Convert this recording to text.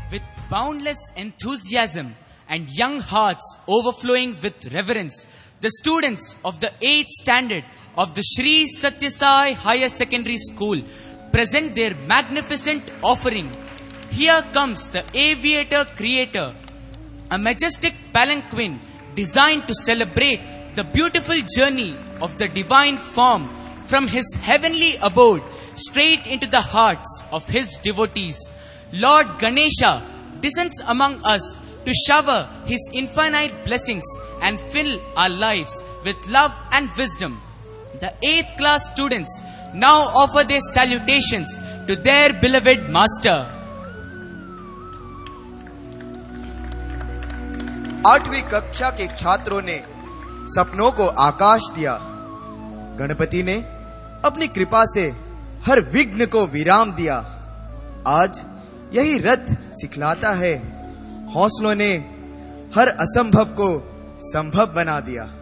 With boundless enthusiasm and young hearts overflowing with reverence, the students of the 8th standard of the Sri Satya Sai Higher Secondary School present their magnificent offering. Here comes the Aviator Creator, a majestic palanquin designed to celebrate the beautiful journey of the divine form from his heavenly abode straight into the hearts of his devotees. Lord Ganesha descends among us to shower his infinite blessings and fill our lives with love and wisdom. The 8th class students now offer their salutations to their beloved master. 8वीं कक्षा के छात्रों ने सपनों को आकाश दिया। गणपति ने अपनी कृपा से हर विघ्न को विराम दिया। आज यही रथ सिखलाता है, हौसलों ने हर असंभव को संभव बना दिया।